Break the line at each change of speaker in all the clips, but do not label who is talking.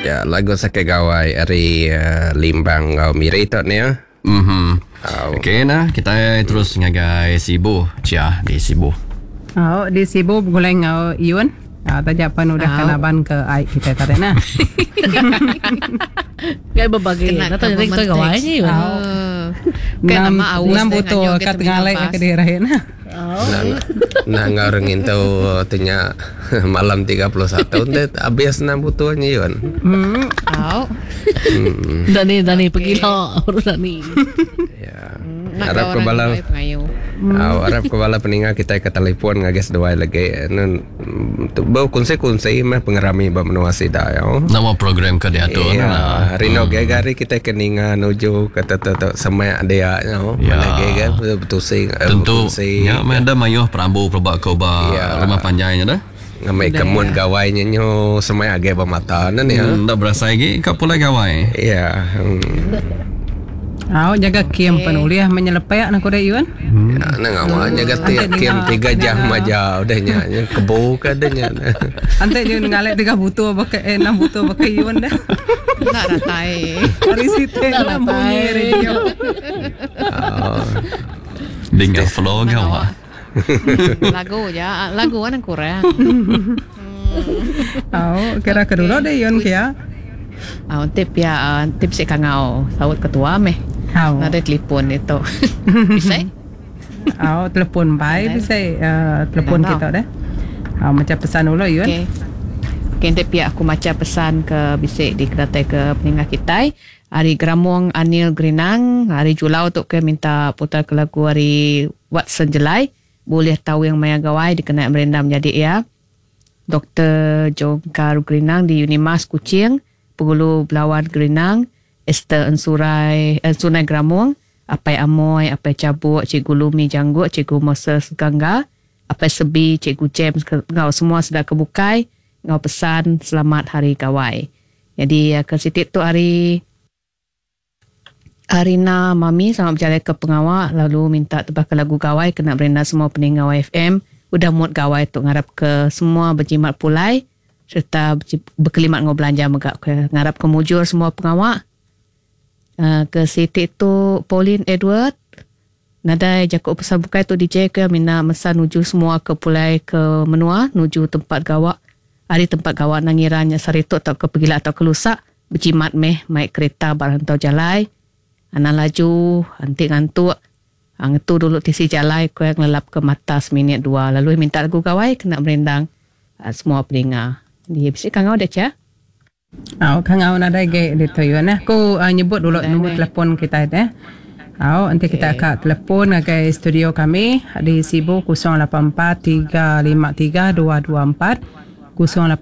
Ya, lagu sakit gawai Ari limbang ngau miri tu ni ya.
Okay nah, kita terus ngagai Sibu. Cia di Sibu.
Di Sibu gulai ngau Iwan. Tajak pan udah kanaban ke ai kita tadi nah.
Gaya berbagai. Nata ring tu gawai ni.
Kan nama awas. 6 butuh kat ngalai ke daerah nah.
Nah ngorengin tu tanya malam 31 ndet habis 6 butuhnya Iwan.
Dani pergi lah Dani.
Ya. Harap kebala. Harap kebala peninga kita ke telefon ngages dua lagi. Nun bau kunci mah pengerami ba menuasi dah ya.
Nama program ke dia tu.
Ya. Rino gari kita keninga nuju kata sama dia ya. Mana gegar betul sih.
Tentu. Ya, ada mayuh perambu perbak koba rumah panjangnya dah.
Ngamai kemun gawainya nyo semai age pematanan ya.
Ndak berasa lagi kau pula gawai.
Iya.
Jaga kiem penuliah menyelepai nak kuda Iwan.
Ya, nang jaga kiem 3 jam aja udah nyanyi kebau kadanya.
Ante je ngalek 3 butuh pakai 6 butuh pakai Iwan dah.
Nak ratai.
Hari situ nak bunyi radio.
Dengar flow gawa.
Lagu kan kurang.
Kira kedua deh Iwan kia.
Tip si kangau sawut ketua meh. Ada telepon itu. Bisa?
Telepon baik bisa telepon kita deh. Macam pesan dulu Iwan. Okay,
tip aku macam pesan ke bisik di kedatai ke peninggal kita. Hari Gramong Anil Grinang, hari Julau tu ke minta putar ke lagu hari Watson Jelai. Boleh tahu yang maya gawai dikenai merendam jadi ya. Dr. Jongkar Grinang di Unimas Kuching, Pegulu Belawan Grinang, Esther Sunai Gramong, Apai Amoy, Apai Cabuk, Cikgu Lumi Janggut, Cikgu Moses Gangga, Apai Sebi, Cikgu James, ngau semua sudah kebukai, ngau pesan selamat hari gawai. Jadi ke sitik tu hari Arina Mami sama berjalan ke pengawal lalu minta tebak ke lagu gawai kena berenda semua peninggal FM. Udah mood gawai tu ngarap ke semua berjimat pulai serta berkelimat ngau belanja megak ke ngarap ke mujur semua pengawal. Ke sitik tu Pauline Edward nadai jakuk pesan bukai tu DJ ke mina mesan nuju semua ke pulai ke menua nuju tempat gawak. Hari tempat gawak nangiranya sarituk atau ke pergilah atau ke lusak berjimat meh naik kereta barantau jalai. Anak laju, antik ngantuk. Ngetu dulu tisi jalai, kau yang lelap ke mata seminit 2. Lalu minta lagu gawai, kena merendang semua peninga. Dia bisik kangau dah cia?
Kangau nadai ge dito Iwan. Aku nyebut dulu nombor telefon kita deh. Nanti kita akan telefon ke studio kami di Sibu 084-353-224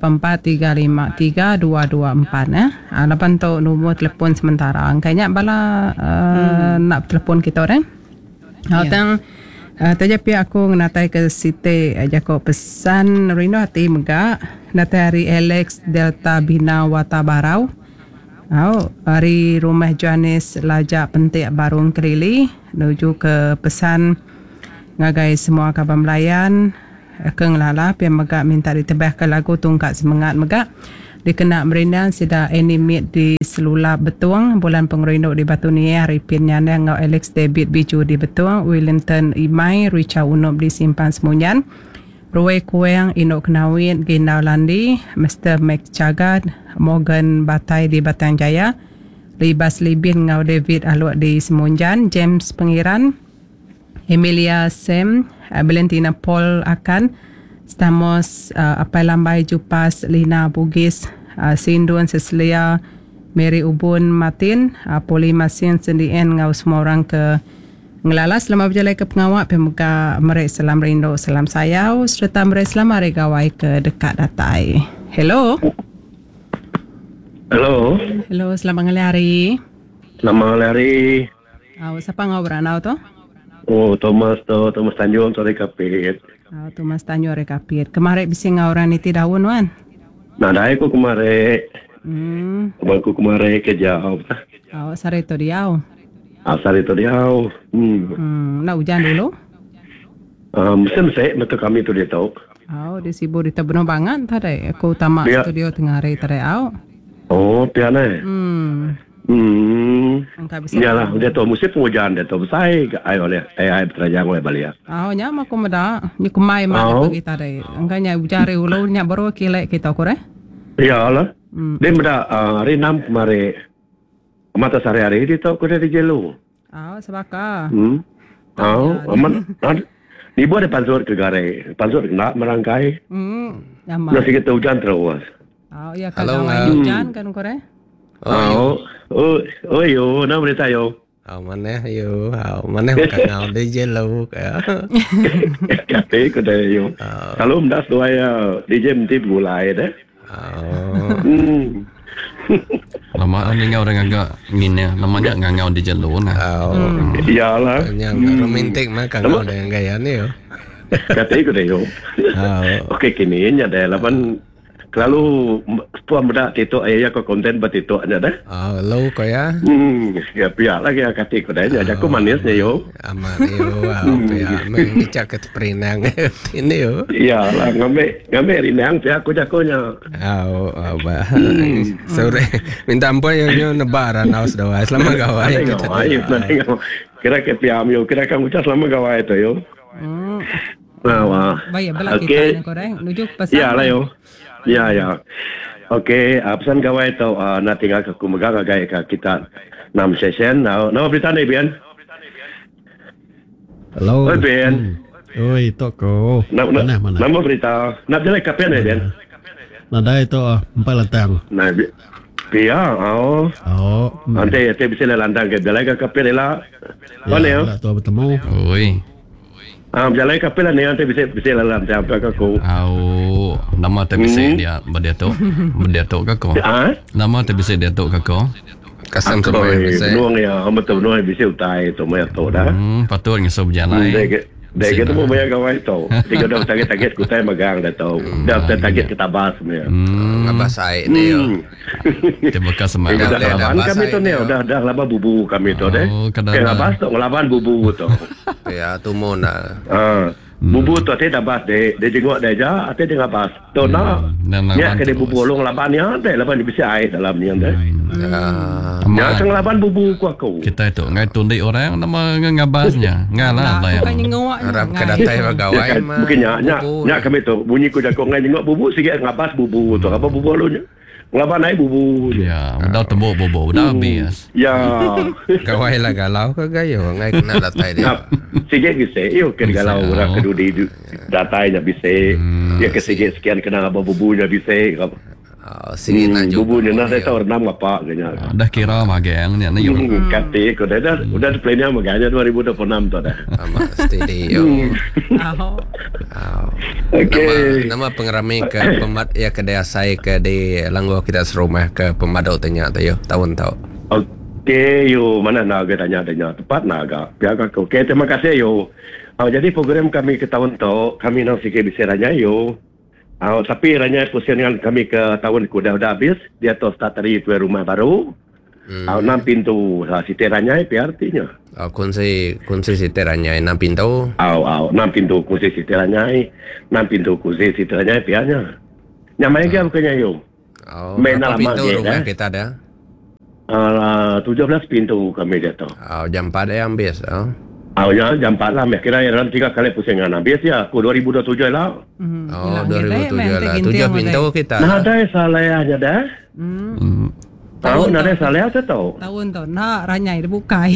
084-353-224 Lapan tu nombor telefon sementara. Angkanya bala nak telefon kita orang. Tang tajapi aku ngatai ke Siti jako pesan Rino hati megak natai hari Alex Delta Bina Wata Barau. Hari rumah Johannes Lajak Pentik Barung Kerili menuju ke pesan ngagai semua kabar melayan keng lala pian megak minta ditebahkan lagu tungkat semangat megak dikena merindang sida animate di Selula Betuang bulan pengerinduk di Batu Niah Ripin Nyanda ngau Alex David Biju di Betuang Wellington Imai Richa Unup di Simpan Semunyan Ruwe Kueng Inok Kenawit Ginau Landi Mr. Mac Cagat Morgan Batai di Batang Jaya Libas Libin ngau David Aluk di Semunjan James Pengiran Emilia Sam Valentina Paul Akan Stamos Apai Lambai Jupas Lina Bugis Sindun Cecilia Mary Ubun Martin Poli Masin Sendien ngau semua orang ke ngelalas selama berjalan ke pengawak pemuka merek selam rindu selam sayau serta merek selam hari gawai ke dekat datai. Hello. Selamat hari.
Selamat hari.
Siapa ngau beranau tu?
Thomas Tanjung tu rekapit.
Thomas Tanjung rekapit. Kemarin bisa ngau orang itu daun wan?
Nah, dah aku kemarin. Aku kemarin ke jauh.
Sari tu diau.
Sari tu diau.
Nak hujan dulu?
Mesin saya betul kami tu dia tahu.
Di Sibu di Tebeno banget tadi. Aku tamak studio tengah hari tadi.
Oh, piana.
Angka bisa.
Yalah, dia tahu musim penghujan, dia tahu besar ai oleh ai berterjang oleh Bali.
Nya mak kumada, ni kumai mak kita deh. Angkanya ujar ulau nya baru kilek kita kore.
Iyalah. Dia benda hari 6 kemarin. Mata sehari-hari dia tahu kuda di jelu.
Sebaka.
Aman. Ni buat pansur ke gare. Pansur nak merangkai.
Mak.
Nasi kita hujan terus.
Ya kalau hujan kan kore.
Yo, nak berita yo.
Mana yo, mana makan ngau di jelo kaya.
Kata kuda yo. Kalau mendas doa ya DJ mesti mulai deh.
Lama ni ngau dengan agak ngine, namanya ngau di jalur nah.
Iyalah.
Yang romantik makan ngau dengan gaya ni yo.
Kata kuda yo. Okey kini nya dah lapan Lalu tuan muda titok ayah ko konten batitok aja dah.
Low kaya.
Ya pihak lagi kata ko dah. Jadi aku manisnya yo.
Aman yo. Pihak mengicak ke perinang ini yo.
Iya lah ngambil rinang pihak aku jakonya.
Bah. Sore minta ampun yo nebaran aus doa selama gawai. Kira ke pihak yo kira kan ucap selama gawai itu yo.
Baik belah kita korang nuju pesan.
Ya lah yo. Ya. Okey, pesan gawai tu nak tinggal ke kumaga gaya kita 6 session. Nama berita ni Bian.
Hello.
Oi Bian.
Oi toko.
Mana? Nama berita. Nak jalan kapan ni Bian?
Nak dah itu 4 lantang.
Nah, Pia, Nanti bisa landang ke jalan kapan ni lah. Mana yo?
Lah tu bertemu.
Oi.
Jalan kapan ni nanti bisa landang apa aku.
Nama tak bisa dia berdatuk ke kau? Nama tak bisa datuk ke kau?
Kasam semua bisa.
Nuang ya, betul nuang bisa utai tu maya tu dah.
Patut ngasuh berjalan.
Dah kita mau maya gawai tu. Tiga dah target kita magang dah tu. Dah target kita bahas maya.
Ngabas ai ni yo.
Terbuka semangat.
Laban kami tu ni dah laba bubu kami tu deh. Kena bahas tu ngelaban bubu tu.
Ya tu mona.
Bubu tu ate dah bahas de jenguk dah ja ate dia ngabas. Tu nak. Nya ke bubu long laban ya dah laban bisa ai dalam ni dah. Ya sang laban bubu aku.
Kita itu ngai tundi orang nama ngabasnya. Ngalah lah yang.
Harap kedatai pegawai mah.
Mungkin nya kami tu bunyi ku jago ngai jenguk bubu sikit ngabas bubu tu apa bubu lu nya. Ngelaban naik bubu.
Ya, udah tembok bobo, udah habis.
Ya.
Gawai lah galau ke gayo, ngai kena datai dia.
Sikit bisa, yo ke galau orang kedua di datanya bisa. Ya ke sikit sekian kena apa bubunya bisa.
Sini nak juga.
Bubunya nak saya tahu renam apa kena.
Dah kira mageng ni, ni
kate ko dah plannya maganya 2026 tu dah.
Amat steady yo.
Okey.
Nama pengerami ke pemat ya ke daya saya ke di langgo kita serumah ke pemadau tanya tu yo tahun tau.
Okey yo mana nak tanya tepat nak agak. Pihak aku. Okey terima kasih yo. Jadi program kami ke tahun tu kami nak fikir bicaranya yo. Tapi ranya pusingan kami ke tahun ku dah habis dia tu start dari tu rumah baru. 6 pintu Siti Ranyai artinya.
Kunci Siti Ranyai 6 pintu.
6 pintu kunci Siti Ranyai. 6 pintu kunci Siti Ranyai pianya. Nyamai ke bukannya yo.
Berapa pintu rumah kita ada?
17 pintu kami dia tu.
Jam 4 yang habis.
Ya, jam 4 lah. Kira dalam 3 kali pusingan habis ya. Aku 2027 lah.
2007 lah. 7 pintu kita.
Nah, ada salahnya dah. Tahu nak ada salah tu tahu.
Tahun tu nak Ranyai dibukai.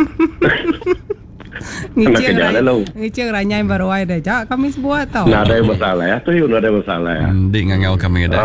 Ngicir Ranyai baru ada. Jak kami sebuat tahu.
Nak ada masalah ya. Tu nak ada masalah ya.
Di ngangau kami ada.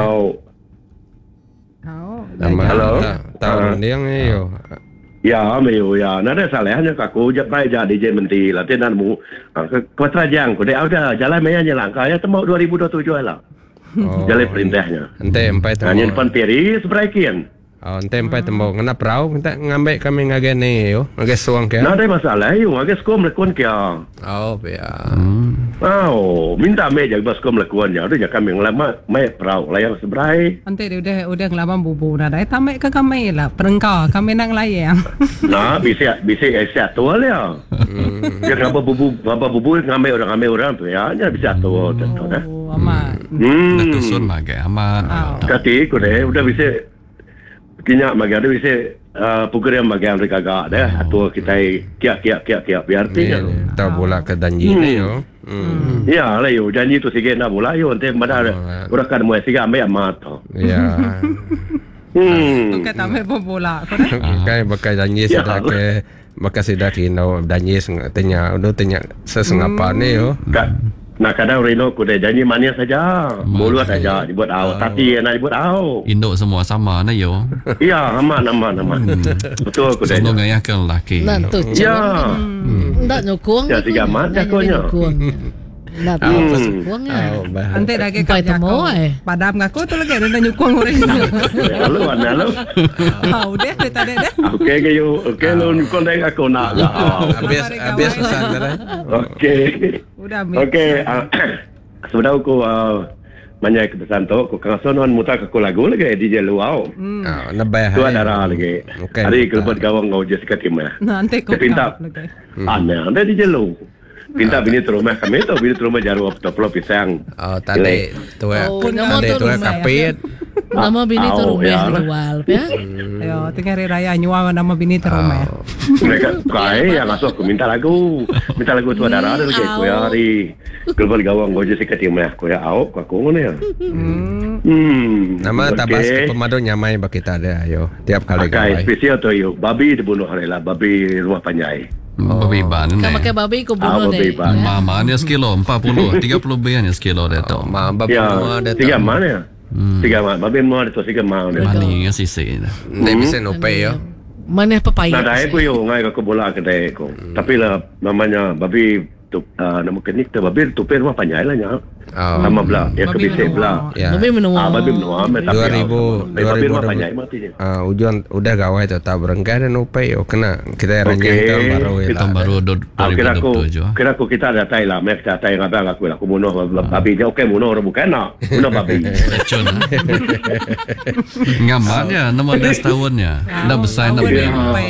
Halo.
Tahu dia ni yo.
Ya, meyo ya. Nada salahnya aku japai jadi DJ menti lah tenanmu. Kota Jang, ku dia ada jalan maya jalan kaya temu 2027 lah. Jalan perintahnya.
Ente empai temu.
Hanya depan peri seberaikian.
Ente empai temu ngena perahu minta ngambil kami ngage ni yo. Ngage suang ke.
Nada masalah yo, ngage sekom lekon ke.
Ya.
Minta meja bas kom lekon ya. Udah kami ngelama mai perahu layang seberai.
Ante dia udah ngelaban bubu dah. Tamek ke kami lah. Perengkau kami nak layang.
Nah, bisa tu ya. Dia ngapa bubu ngambil orang tu ya. Nya bisa tu dah.
Amat.
Dah tusun lah ke amat.
Kati ku deh udah bisa kinyak magang dia bisa program magang mereka agak dah atau kita kiak biar tinya
tahu pula ke janji ni yo.
ya lah yo janji tu sikit nak pula yo nanti mana orang kan mau sikit ambil amat tu
Ya.
Kau tak main bola kau dah.
Kan bakal janji sudah ke bakal sudah kino janji tanya sesengapa ni yo.
Nak kadang Reno kuda janji manis saja, mulut saja dibuat awak, tapi nak dibuat awak.
Indo semua sama na yo.
Ya, aman. Betul kuda.
Semua ngayakan lelaki.
Nak tu
Ya.
tak nyokong.
Ya, tiga mat jagonya.
Nak tu nyokong ah.
Nanti lagi
Sampai
kau
temu,
padam aku tu lagi ada nyukung orang ni.
Halo, halo.
Udah tadi dah.
Okey ke yo, okey lo nyukon dah aku nak.
Habis pesan dah.
Okey.
Udah ambil.
Okey, sebenarnya aku banyak kepesan tu, aku kangasonon muta aku lagu lagi DJ luau.
Nabah.
Tu ada lagi. Hari kelebut gawang kau je sekat tim.
Nanti kau
Pinta. Ada DJ lu. Pinta bini terumah kami tu bini terumah jaru apa tu pisang.
Oh, tadi tu ya.
nama
Tadi
tu
tu ya
rumah.
kapit.
Nama bini tu rumah jual ya.
Ayo, tengah hari raya nyuang nama bini terumah.
Mereka kaya yang asuh aku minta lagu tu ada lagi aku ya hari kelebut gawang kau je sekat tim aku ya aku ngono ya.
Nama tabas pemadu nyamai bagi kita ada ayo. Tiap kali
Pakai
gawai.
spesial tu yo. Babi dibunuh hari lah. Babi rumah panjai.
Babi ban ni.
Kau pakai babi kau bunuh
babi
deh.
ban.
Mama ni sekilo 40, 30 biar ni sekilo dia tu.
Mabab
Ya,
semua ada
tiga mana ya? Tiga mana? Babi mana tu tiga mana?
Mani nga sisi.
Ni bisa nope yo.
Mana papaya?
Nah, dah aku yo ngai aku bola kedai aku. Tapi lah namanya babi tu nama kenik tu babi tu rumah panjai lah nya. Nama belah, ya
Babi
kebisik
menua.
belah.
Ya.
Babi menua.
Babi menua, tapi
2000
rumah panjai mati je.
Ujuan udah gawai tu tak berengkar dan nope yo kena kita ranjang tahun baru ya.
Tahun baru
Kira aku kita ada tai lah, mek kita tai ngabang aku lah, aku bunuh babi dia okey bunuh orang bukan nak. Bunuh babi.
Cun. Ngamarnya nama 10 tahunnya. Dah besar dah biar.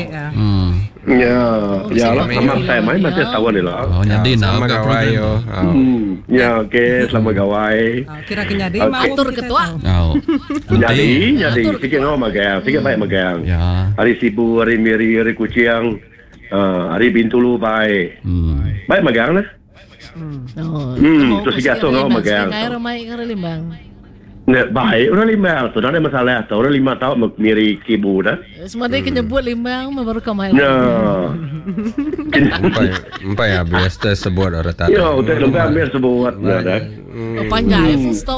Ya lah, sama saya main masih tahun ni lah.
Oh, jadi nak
Sama
agak
gawai yo.
program.
Ya, okey, selamat gawai.
Kira kenyadi
Okay.
mau
Atur ketua.
Oh.
Jadi, sikit ngau magang, sikit baik magang.
Ya.
Hari Sibu, hari Miri, hari Kucing, hari Bintulu baik. Baik magang lah. Tu sikit tu ngau magang.
Kaya ramai kaya limbang.
Baik, orang limbang. Tu ada masalah. Tu orang 5 tahun Miri Kibu dah.
Semua dia kenyebut limbang, baru kau main.
Ya.
Empai ya biasa sebut orang tak.
Ya, udah limbang biar sebuat dah.
Panjang, full stop.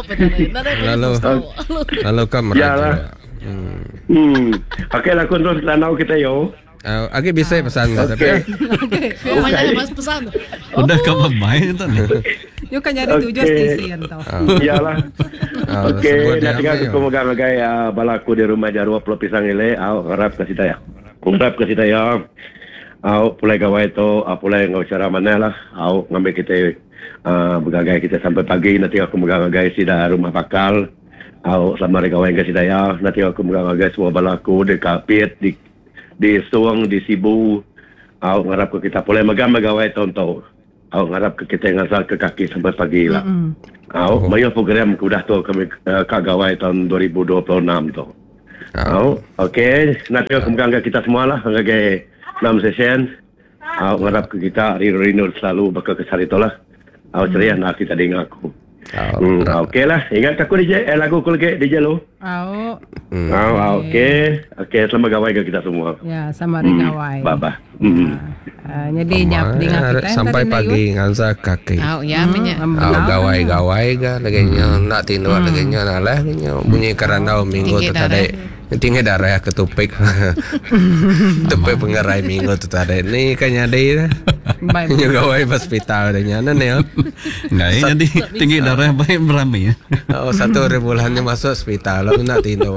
Lalu kan
Ya lah.
merajuk.
Okey lah, kontrol lanau kita yo.
Agak bisa pesan tapi ya.
Panjang mas pesan.
Udah kau main tu ni.
Yo kenyadi tujuh stesen tau.
Iyalah. Okey, nanti aku megang gaya balaku di rumah Jarwa Pulau Pisang ile, harap kasih tayang. Harap kasih tayang. Pulai gawai tu, pulai ngau cara mana lah. Ngambil kita bergagai kita sampai pagi. Nanti aku megang gaya sida rumah bakal. Selama gawai kasih tayang. Nanti aku megang gaya semua balaku di kapit, di suang, di sibu. Ngarap ke kita pulai megang gawai tonton. Ngarap ke kita ngasal ke kaki sampai pagi lah. Banyak program sudah tu kami kagawai tahun 2026 tu. Okey, nanti aku megang kita semua lah. Ngagai 6 session. Ngarap ke kita Rino selalu bakal kesal itu lah. Ceria nak kita dengar aku. Okey lah. Ingat aku DJ lagu aku lagi DJ lo. Okey. Selamat gawai ke kita semua.
Ya, sama gawai.
Bye.
Jadi nyap dengan kita
sampai pagi ngansa kaki.
Ya minyak.
Gawai ga lagi nak tindu lagi nya lah bunyi karena minggu tu tadi tinggi darah ketupik. Tupik pengerai minggu tu tadi. Ni kan nyadi nya gawai hospital dah nya ya.
Ngai jadi tinggi darah baik berami ya.
1 bulannya masuk hospital lalu nak tindu.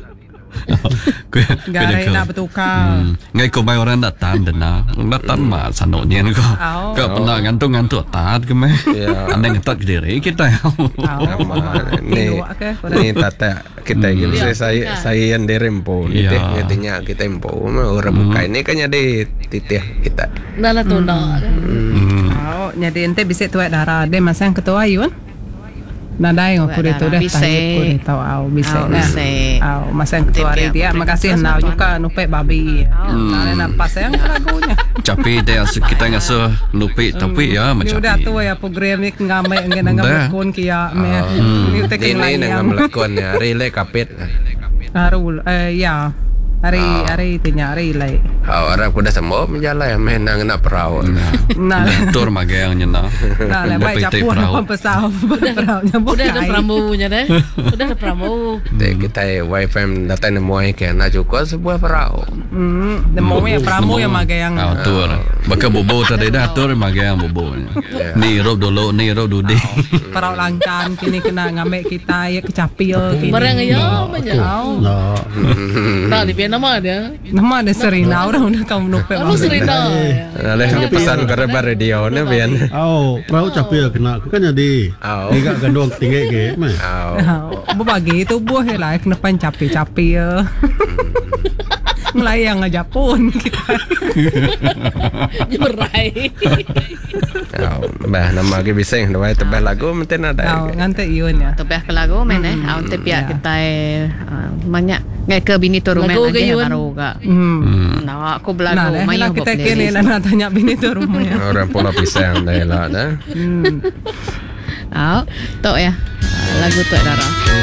Garai nak bertukar.
Ngai kau bayar orang datang dana, datang mah sanoknya ni kau. Kau pernah ngantuk tat ke meh? Anda ngetat diri kita.
Ni tata kita gitu. Saya yang dirempo. Intinya kita empo. Orang buka ini kan jadi titih kita.
Nala tu nak.
Jadi ente bisa tuai darah. Dia masa yang ketua Yun? Nadai aku dia tu dah
Bisik.
tahu aku tahu au bisik
Au,
nah.
bisik.
Au masa ketua hari dia makasih nau juga nupe babi. Nah nak pas yang lagunya.
Tapi dia kita ngasa lupi tapi ya
Ni
macam
udah
ni.
tu ya program ni ngamai ngamai kon kia me. Ni te
Ini
lain
nang melakon ya, relay kapit.
Harul ya. Hari tinya hari lai.
Orang kuda semua menjala ya menang nak perahu.
Nah.
Tur magayang niya na.
Nah, le baik capur apa pesau. Peraunya
Udah ada
bukai.
pramunya deh. Udah ada pramu.
Kita wifi datang muai ke nak cukup sebuah perahu.
Demo ya pramu yang magayang.
Tur. Baka bobo tadi dah tur magayang bobo. Ni rob dulu, ni rob dudi.
Perau langkan kini kena ngambil kita ya kecapi ya kini.
Barang ayo banyak.
Nah,
Tak lebih nama dia.
Nama ada Serina orang udah kamu nupe.
Kamu Serina.
Oleh pesan ke radio ni bian.
perahu capek kena kan jadi.
Au.
Ni gak gandong tinggi ke, meh.
Berbagi tu buah lah kenapa capi-capi ya. Melayang aja pun kita.
Jurai.
Bah nama ke bising dah tebal lagu mesti ada.
Tahu ngante iun ya.
Tebah ke lagu mana? Awak tepiak kita banyak ngai ke bini tu rumah
Lagu
lagi yang
gayun.
baru ga.
Nah,
Nah, aku belagu
lah kita kene lah nak tanya bini tu rumah ya.
Orang pola pisang dah lah dah.
Tok ya. Lagu tu Dara.